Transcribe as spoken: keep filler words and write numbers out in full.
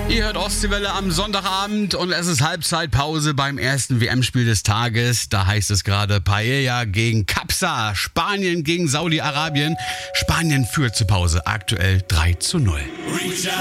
Ihr hört Ostseewelle am Sonntagabend und es ist Halbzeitpause beim ersten W M-Spiel des Tages. Da heißt es gerade Paella gegen Capsa, Spanien gegen Saudi-Arabien. Spanien führt zur Pause aktuell drei zu null.